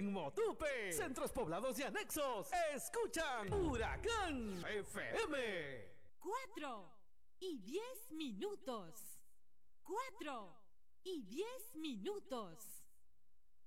En Motupe, centros poblados y anexos, escuchan Huracán FM. 4:10. 4:10.